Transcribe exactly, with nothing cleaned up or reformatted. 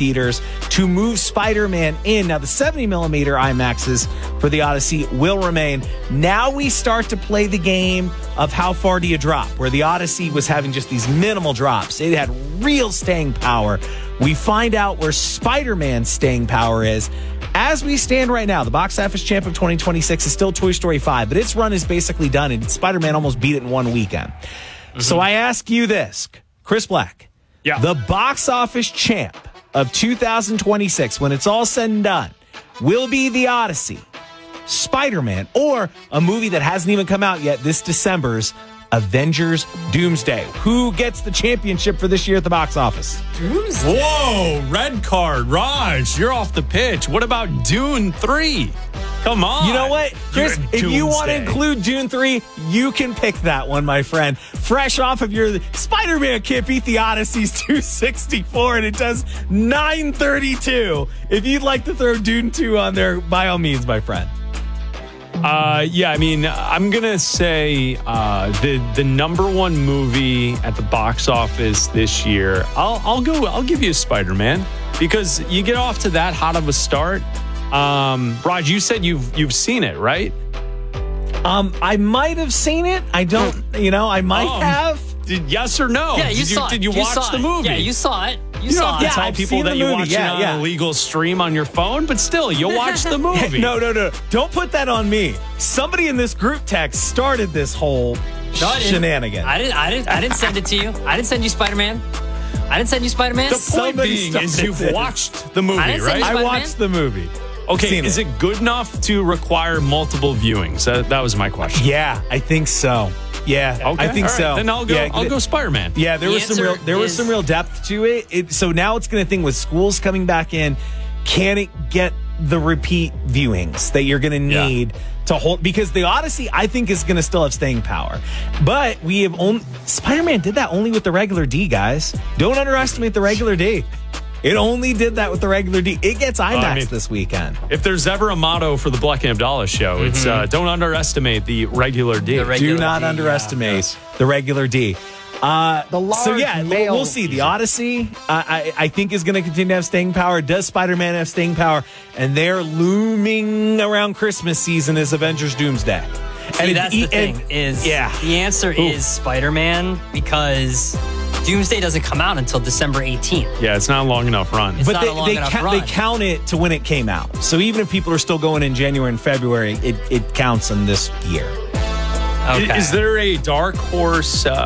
theaters to move Spider-Man in. Now, the seventy millimeter IMAXs for the Odyssey will remain. Now we start to play the game of how far do you drop, where the Odyssey was having just these minimal drops. It had real staying power. We find out where Spider-Man's staying power is. As we stand right now, the box office champ of twenty twenty-six is still Toy Story five, but its run is basically done, and Spider-Man almost beat it in one weekend. Mm-hmm. So I ask you this, Chris Black, yeah. the box office champ of two thousand twenty-six, when it's all said and done, will be the Odyssey, Spider-Man, or a movie that hasn't even come out yet, this December's Avengers Doomsday. Who gets the championship for this year at the box office? Doomsday. Whoa, red card. Raj, you're off the pitch. What about Dune three? Come on. You know what, Chris? You're if you want to Doomsday. include Dune three, you can pick that one, my friend. Fresh off of your Spider-Man can't beat the Odyssey's two sixty-four, and it does nine thirty-two. If you'd like to throw Dune two on there, by all means, my friend. Uh, yeah, I mean, I'm gonna say uh, the the number one movie at the box office this year. I'll I'll go. I'll give you Spider-Man, because you get off to that hot of a start. Um, Raj, you said you've you've seen it, right? Um, I might have seen it. I don't. You know, I might Um, have. Did yes or no? Yeah, you did saw you, it. Did you, You watch saw the it. movie? Yeah, you saw it. You, You don't saw have to it. Yeah, tell I've people seen that the you movie. watch Yeah, it on yeah. an illegal stream on your phone, but still, you'll watch the movie. No, no, no. Don't put that on me. Somebody in this group text started this whole No, I didn't. shenanigan. I didn't. I didn't. I didn't send it to you. I didn't send you Spider-Man. I didn't send you Spider-Man. The point Somebody being is started you've this. watched the movie, I didn't say right? you- I Spider-Man? watched the movie. Okay, Seen is it. it good enough to require multiple viewings? That, that was my question. Yeah, I think so. Yeah, Okay, I think all right. so. Then I'll go. Yeah, I'll go Spider-Man. Yeah, there The was some answer real there was is- some real depth to it. it. So now it's going to think with schools coming back in, can it get the repeat viewings that you're going to Yeah. need to hold? Because the Odyssey, I think, is going to still have staying power. But we have only Spider-Man did that only with the regular D, guys. Don't underestimate the regular D. It only did that with the regular D. It gets IMAX I mean- this weekend. If there's ever a motto for the Black and Abdallah show, it's uh, don't underestimate the regular D. The reg- Do regular not D, yeah. underestimate Yes. the regular D. Uh, The large so yeah, male- we'll see. The Odyssey, uh, I, I think, is going to continue to have staying power. Does Spider-Man have staying power? And they're looming around Christmas season as Avengers Doomsday. See, it- that's the and- thing. Is yeah. the answer is Spider-Man, because Doomsday doesn't come out until December eighteenth. Yeah, it's not a long enough run. It's But not they, a long they, enough count, run. they count it to when it came out. So even if people are still going in January and February, it, it counts in this year. Okay. Is there a dark horse uh,